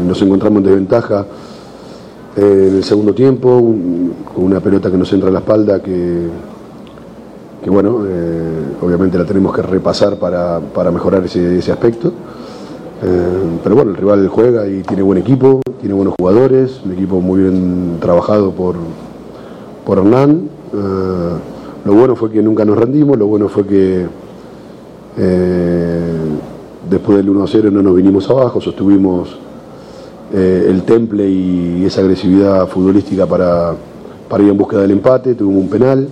nos encontramos en desventaja en el segundo tiempo, con una pelota que nos entra a la espalda que bueno, obviamente la tenemos que repasar para mejorar ese aspecto. Pero bueno, el rival juega y tiene buen equipo, tiene buenos jugadores, un equipo muy bien trabajado por Hernán. Lo bueno fue que nunca nos rendimos, lo bueno fue que después del 1-0 no nos vinimos abajo, sostuvimos el temple y esa agresividad futbolística para ir en búsqueda del empate. Tuvimos un penal,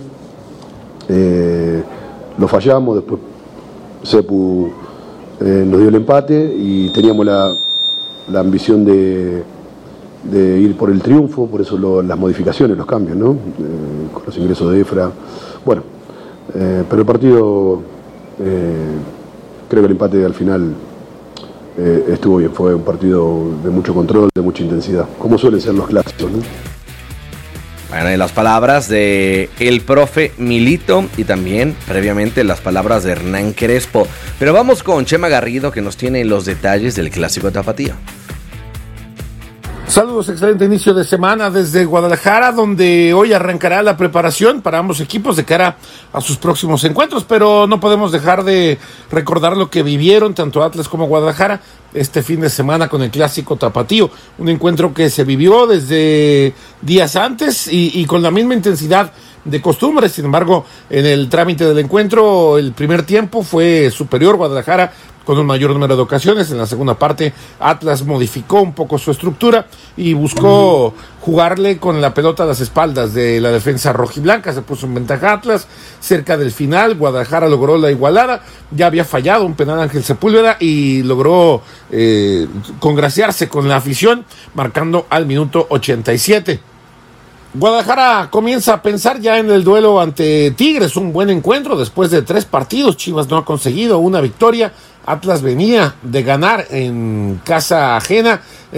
lo fallamos, después Sepu nos dio el empate y teníamos la ambición de ir por el triunfo, por eso las modificaciones, los cambios, ¿no? Con los ingresos de Efra. Bueno, pero el partido, creo que el empate al final estuvo bien, fue un partido de mucho control, de mucha intensidad, como suelen ser los clásicos, ¿no? Bueno, y las palabras de el profe Milito y también previamente las palabras de Hernán Crespo. Pero vamos con Chema Garrido, que nos tiene los detalles del clásico tapatío. Saludos, excelente inicio de semana desde Guadalajara, donde hoy arrancará la preparación para ambos equipos de cara a sus próximos encuentros, pero no podemos dejar de recordar lo que vivieron tanto Atlas como Guadalajara este fin de semana con el clásico tapatío, un encuentro que se vivió desde días antes y con la misma intensidad de costumbre. Sin embargo, en el trámite del encuentro, el primer tiempo fue superior Guadalajara con un mayor número de ocasiones. En la segunda parte, Atlas modificó un poco su estructura y buscó jugarle con la pelota a las espaldas de la defensa rojiblanca. Se puso en ventaja Atlas. Cerca del final, Guadalajara logró la igualada. Ya había fallado un penal Ángel Sepúlveda y logró congraciarse con la afición, marcando al minuto 87. Guadalajara comienza a pensar ya en el duelo ante Tigres, un buen encuentro después de 3 partidos. Chivas no ha conseguido una victoria. Atlas venía de ganar en casa ajena,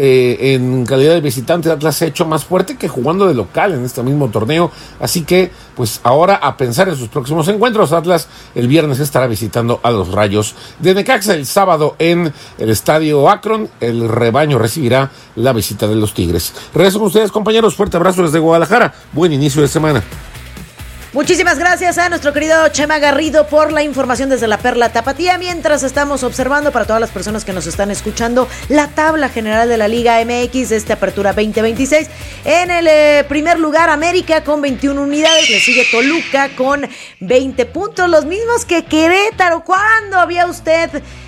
en calidad de visitante. Atlas se ha hecho más fuerte que jugando de local en este mismo torneo, así que pues ahora a pensar en sus próximos encuentros. Atlas el viernes estará visitando a los Rayos de Necaxa. El sábado en el Estadio Akron el rebaño recibirá la visita de los Tigres. Regreso con ustedes, compañeros, fuerte abrazo desde Guadalajara, buen inicio de semana. Muchísimas gracias a nuestro querido Chema Garrido por la información desde la Perla Tapatía. Mientras estamos observando, para todas las personas que nos están escuchando, la tabla general de la Liga MX de esta apertura 2026. En el primer lugar, América con 21 unidades. Le sigue Toluca con 20 puntos, los mismos que Querétaro. ¿Cuándo había usted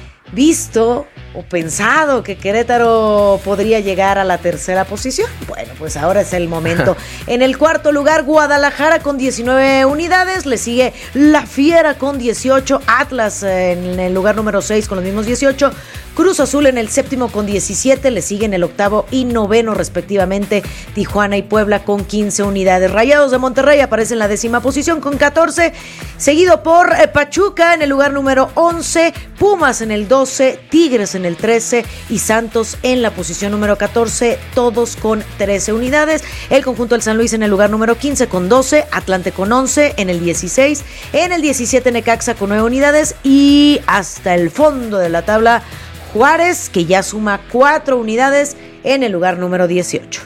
visto o pensado que Querétaro podría llegar a la tercera posición? Bueno, pues ahora es el momento. En el cuarto lugar, Guadalajara con 19 unidades, le sigue La Fiera con 18, Atlas en el lugar número 6 con los mismos 18, Cruz Azul en el séptimo con 17, le siguen el octavo y noveno respectivamente Tijuana y Puebla con 15 unidades. Rayados de Monterrey aparece en la 10ª posición con 14, seguido por Pachuca en el lugar número 11, Pumas en el 12, Tigres en el 13 y Santos en la posición número 14, todos con 13 unidades. El conjunto del San Luis en el lugar número 15 con 12, Atlante con 11 en el 16, en el 17 Necaxa con 9 unidades y hasta el fondo de la tabla Juárez, que ya suma 4 unidades en el lugar número 18.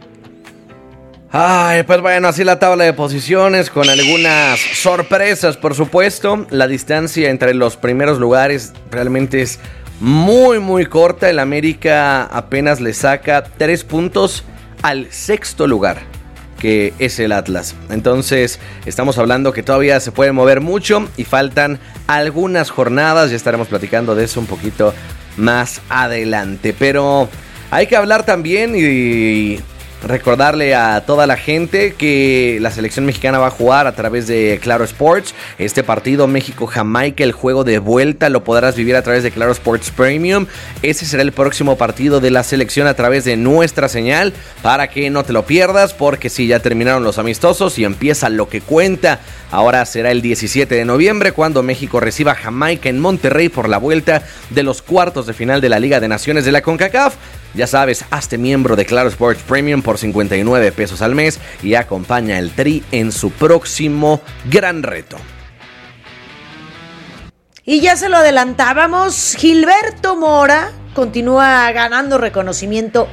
Ay, pues bueno, así la tabla de posiciones con algunas sorpresas, por supuesto. La distancia entre los primeros lugares realmente es muy, muy corta. El América apenas le saca 3 puntos al sexto lugar, que es el Atlas. Entonces estamos hablando que todavía se puede mover mucho y faltan algunas jornadas. Ya estaremos platicando de eso un poquito más adelante, pero hay que hablar también y recordarle a toda la gente que la selección mexicana va a jugar a través de Claro Sports. Este partido México-Jamaica, el juego de vuelta, lo podrás vivir a través de Claro Sports Premium. Ese será el próximo partido de la selección a través de nuestra señal, para que no te lo pierdas, porque sí, ya terminaron los amistosos y empieza lo que cuenta. Ahora será el 17 de noviembre cuando México reciba a Jamaica en Monterrey por la vuelta de los cuartos de final de la Liga de Naciones de la CONCACAF. Ya sabes, hazte miembro de Claro Sports Premium por 59 pesos al mes y acompaña al Tri en su próximo gran reto. Y ya se lo adelantábamos, Gilberto Mora continúa ganando reconocimiento